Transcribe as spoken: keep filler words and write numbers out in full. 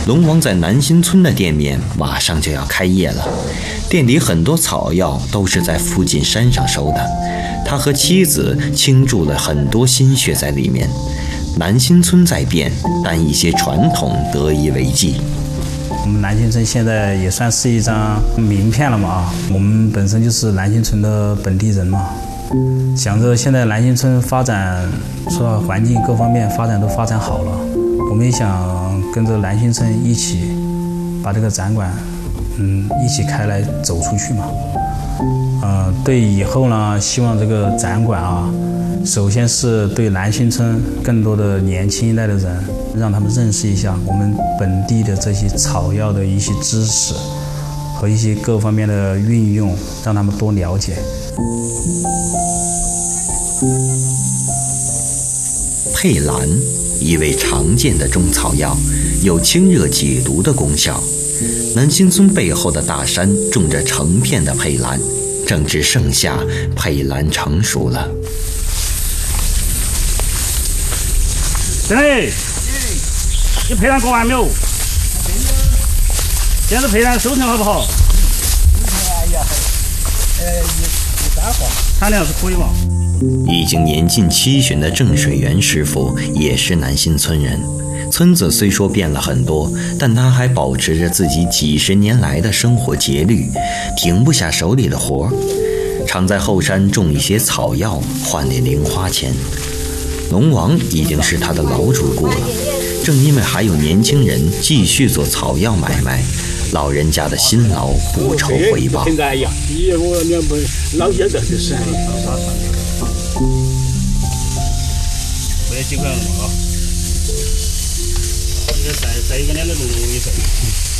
龙王在南新村的店面马上就要开业了，店里很多草药都是在附近山上收的，他和妻子倾注了很多心血在里面。南新村在变，但一些传统得以为继。 我们南新村现在也算是一张名片了嘛啊，我们本身就是南新村的本地人嘛，想着现在南新村发展，除了环境各方面发展都发展好了，我们也想跟着南新村一起把这个展馆，嗯，一起开来走出去嘛。呃，对以后呢，希望这个展馆啊，首先是对南新村更多的年轻一代的人，让他们认识一下我们本地的这些草药的一些知识和一些各方面的运用，让他们多了解。 佩兰，一味常见的中草药，有清热解毒的功效。南新村背后的大山种着成片的佩兰，正值盛夏，佩兰成熟了。 经理，你佩兰割完没有？现在佩兰收成好不好？ 哎呀，呃，一一般化， 产量是可以吧？ 已经年近七旬的郑水元师傅也是南新村人。村子虽说变了很多，但他还保持着自己几十年来的生活节律，停不下手里的活，常在后山种一些草药换点零花钱。龙王已经是他的老主顾了，正因为还有年轻人继续做草药买卖，老人家的辛劳不愁回报。 现在呀，以我两本老些的就是。 我也几块了嘛啊，这再再一个两个钟头一份。